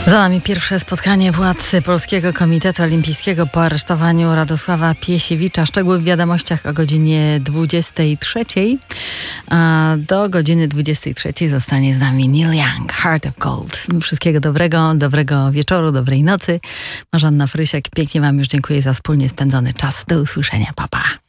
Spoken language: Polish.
Za nami pierwsze spotkanie władz Polskiego Komitetu Olimpijskiego po aresztowaniu Radosława Piesiewicza. Szczegóły w wiadomościach o godzinie 23. A do godziny 23 zostanie z nami Neil Young, Heart of Gold. Wszystkiego dobrego wieczoru, dobrej nocy. Marzanna Frysiak, pięknie Wam już dziękuję za wspólnie spędzony czas. Do usłyszenia, pa pa.